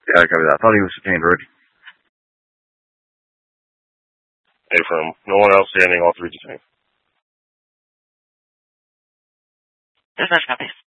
Yeah, I copy that. I thought he was detained already. Affirm. No one else standing, all three detained. Dispatch copies.